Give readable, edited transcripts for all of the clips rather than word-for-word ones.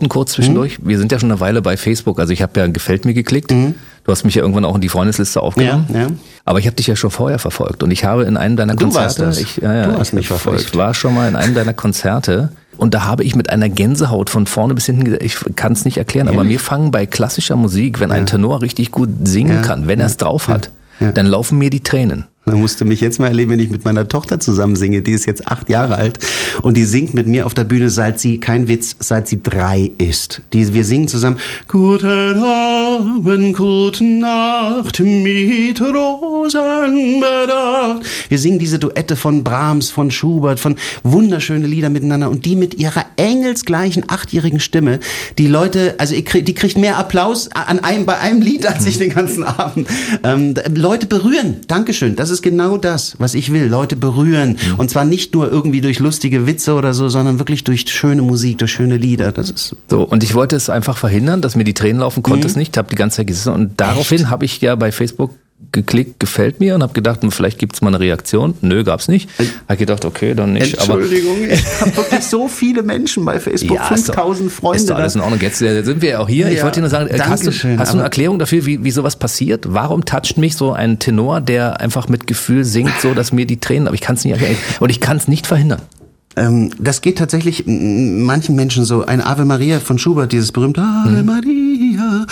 outen kurz zwischendurch? Wir sind ja schon eine Weile bei Facebook, also ich habe ja Gefällt mir geklickt. Du hast mich ja irgendwann auch in die Freundesliste aufgenommen. Ja. Aber ich habe dich ja schon vorher verfolgt und ich habe in einem deiner Konzerte... Du hast mich verfolgt. Ich war schon mal in einem deiner Konzerte und da habe ich mit einer Gänsehaut von vorne bis hinten gesagt, ich kann es nicht erklären, aber mir fangen bei klassischer Musik, wenn ein Tenor richtig gut singen kann, wenn er es drauf hat, dann laufen mir die Tränen. Man musste mich jetzt mal erleben, wenn ich mit meiner Tochter zusammen singe. Die ist jetzt 8 Jahre alt und die singt mit mir auf der Bühne, seit sie 3 ist. Wir singen zusammen Guten Abend, gute Nacht, mit Rosen bedacht. Wir singen diese Duette von Brahms, von Schubert, von wunderschöne Lieder miteinander und die mit ihrer engelsgleichen 8-jährigen Stimme. Die Leute, also die kriegt mehr Applaus bei einem Lied als ich den ganzen Abend. Leute berühren. Dankeschön. Das ist genau das, was ich will. Leute berühren. Und zwar nicht nur irgendwie durch lustige Witze oder so, sondern wirklich durch schöne Musik, durch schöne Lieder. Das ist so. Und ich wollte es einfach verhindern, dass mir die Tränen laufen, konnte es nicht, habe die ganze Zeit gesessen. Und daraufhin habe ich ja bei Facebook geklickt, gefällt mir und habe gedacht, vielleicht gibt es mal eine Reaktion. Nö, gab's nicht. Habe gedacht, okay, dann nicht. Entschuldigung, ich habe wirklich so viele Menschen bei Facebook, 5000 Freunde. Ist doch alles in Ordnung. Jetzt sind wir ja auch hier. Ich wollte dir nur sagen, hast du eine Erklärung dafür, wie sowas passiert? Warum toucht mich so ein Tenor, der einfach mit Gefühl singt, so dass mir die Tränen, aber ich kann es nicht erklären und ich kann es nicht verhindern. Das geht tatsächlich manchen Menschen so. Ein Ave Maria von Schubert, dieses berühmte Ave Maria,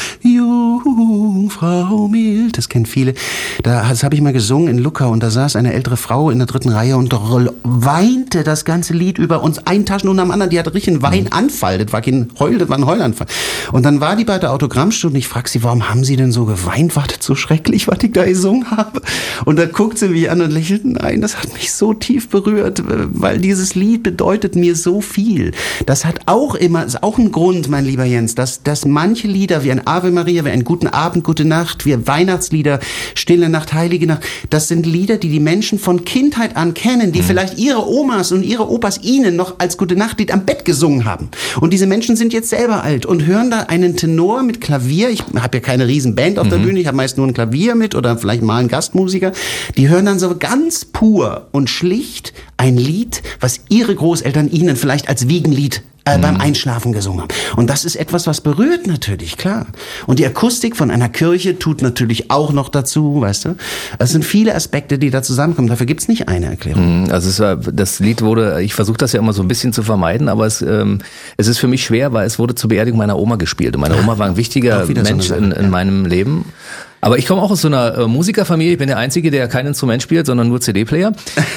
Jungfrau mild, das kennen viele. Das habe ich mal gesungen in Lucca und da saß eine ältere Frau in der 3. Reihe und weinte das ganze Lied über uns, ein Taschentuch nach dem anderen. Die hatte richtig einen Weinanfall. Das war kein Heul, das war ein Heulanfall. Und dann war die bei der Autogrammstunde und ich frage sie, warum haben Sie denn so geweint? War das so schrecklich, was ich da gesungen habe? Und da guckt sie mich an und lächelt, nein, das hat mich so tief berührt, weil dieses Lied bedeutet mir so viel. Das hat auch ist auch ein Grund, mein lieber Jens, dass manche Lieder wie ein Ave Maria, wie ein Guten Abend, Gute Nacht, wie Weihnachtslieder, Stille Nacht, Heilige Nacht, das sind Lieder, die die Menschen von Kindheit an kennen, die vielleicht ihre Omas und ihre Opas ihnen noch als Gute Nachtlied am Bett gesungen haben. Und diese Menschen sind jetzt selber alt und hören da einen Tenor mit Klavier. Ich habe ja keine riesen Band auf der Bühne, ich habe meist nur ein Klavier mit oder vielleicht mal einen Gastmusiker. Die hören dann so ganz pur und schlicht ein Lied, was ihre Großeltern ihnen vielleicht als Wiegenlied beim Einschlafen gesungen haben. Und das ist etwas, was berührt natürlich, klar. Und die Akustik von einer Kirche tut natürlich auch noch dazu, weißt du. Es sind viele Aspekte, die da zusammenkommen. Dafür gibt's nicht eine Erklärung. Also das Lied wurde, ich versuche das ja immer so ein bisschen zu vermeiden, aber es ist für mich schwer, weil es wurde zur Beerdigung meiner Oma gespielt. Und meine Oma war ein wichtiger Mensch in meinem Leben. Aber ich komme auch aus so einer Musikerfamilie. Ich bin der Einzige, der kein Instrument spielt, sondern nur CD-Player.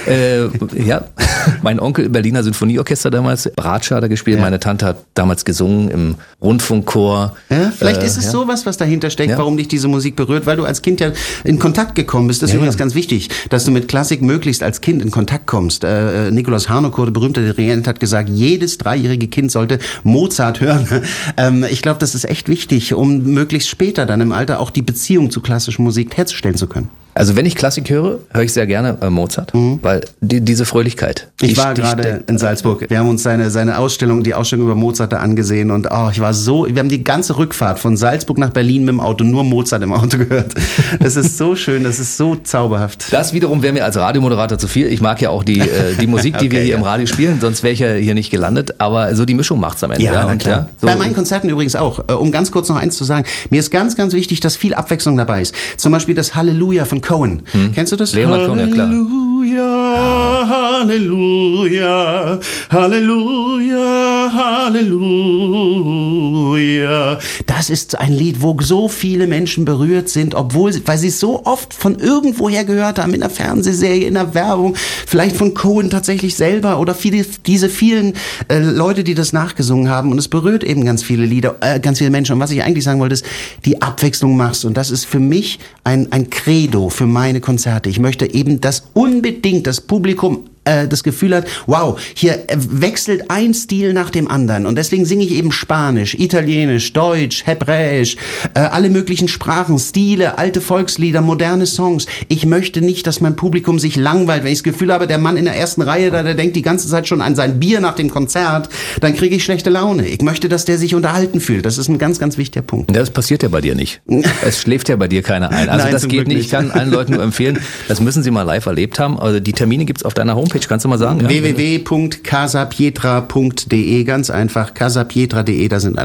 Mein Onkel im Berliner Sinfonieorchester damals, Bratscher hat er gespielt. Meine Tante hat damals gesungen im Rundfunkchor. Ja, vielleicht ist es sowas, was dahinter steckt, warum dich diese Musik berührt, weil du als Kind ja in Kontakt gekommen bist. Das ist übrigens ganz wichtig, dass du mit Klassik möglichst als Kind in Kontakt kommst. Nikolaus Harnoncourt, der berühmte Dirigent, hat gesagt, jedes 3-jährige Kind sollte Mozart hören. Ich glaube, das ist echt wichtig, um möglichst später dann im Alter auch die Beziehung zu klassischer Musik herzustellen zu können. Also wenn ich Klassik höre ich sehr gerne Mozart, weil diese Fröhlichkeit. Ich war gerade in Salzburg. Wir haben uns seine Ausstellung, die Ausstellung über Mozart da angesehen und wir haben die ganze Rückfahrt von Salzburg nach Berlin mit dem Auto, nur Mozart im Auto gehört. Das ist so schön, das ist so zauberhaft. Das wiederum wäre mir als Radiomoderator zu viel. Ich mag ja auch die Musik, die wir hier im Radio spielen, sonst wäre ich ja hier nicht gelandet. Aber so die Mischung macht's am Ende. Ja, klar. So. Bei meinen Konzerten übrigens auch. Um ganz kurz noch eins zu sagen, mir ist ganz, ganz wichtig, dass viel Abwechslung dabei ist. Zum Beispiel das Halleluja von Cohen. Kennst du das? Leonard Cohen, ja klar. Halleluja, Halleluja, Halleluja. Das ist ein Lied, wo so viele Menschen berührt sind, weil sie es so oft von irgendwoher gehört haben, in der Fernsehserie, in der Werbung, vielleicht von Cohen tatsächlich selber oder diese vielen Leute, die das nachgesungen haben. Und es berührt eben ganz viele Lieder, ganz viele Menschen. Und was ich eigentlich sagen wollte, ist, die Abwechslung machst. Und das ist für mich ein Credo für meine Konzerte. Ich möchte eben, dass unbedingt das Publikum das Gefühl hat, wow, hier wechselt ein Stil nach dem anderen. Und deswegen singe ich eben Spanisch, Italienisch, Deutsch, Hebräisch, alle möglichen Sprachen, Stile, alte Volkslieder, moderne Songs. Ich möchte nicht, dass mein Publikum sich langweilt. Wenn ich das Gefühl habe, der Mann in der ersten Reihe, der denkt die ganze Zeit schon an sein Bier nach dem Konzert, dann kriege ich schlechte Laune. Ich möchte, dass der sich unterhalten fühlt. Das ist ein ganz, ganz wichtiger Punkt. Das passiert ja bei dir nicht. Es schläft ja bei dir keiner ein. Also nein, das geht nicht. Ich kann allen Leuten nur empfehlen, das müssen sie mal live erlebt haben. Also die Termine gibt's auf deiner Homepage, kannst du mal sagen? www.casapietra.de, ganz einfach, casapietra.de, da sind